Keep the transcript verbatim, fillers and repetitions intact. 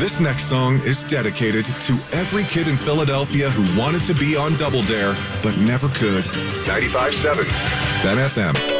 This next song is dedicated to every kid in Philadelphia who wanted to be on Double Dare, but never could. ninety-five point seven Ben F M.